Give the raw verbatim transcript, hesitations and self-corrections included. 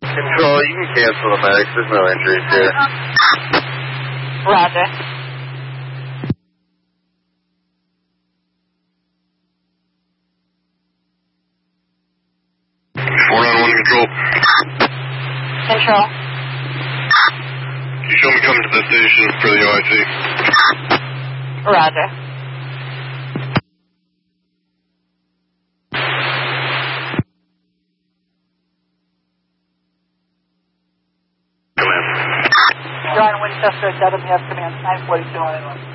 Control, you can cancel the medics. There's no injuries here. Roger. four nine one control. Control. Can you show me coming to the station for the O I C? Roger. Command. John Winchester, Academy of Command, nine forty-two.